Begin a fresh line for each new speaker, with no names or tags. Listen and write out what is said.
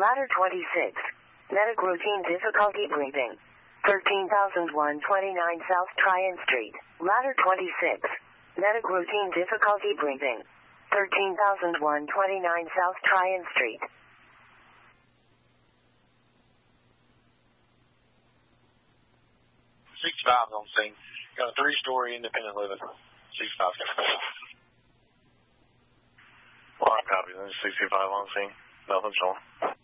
Ladder 26. Medic routine difficulty breathing. 13,129 South Tryon Street. Ladder 26. Medic routine difficulty breathing. 13,129 South Tryon Street.
65's on scene. Got a 3-story independent living. 65's got a call.
Well, I copy. There's 65 on scene. Nothing's wrong.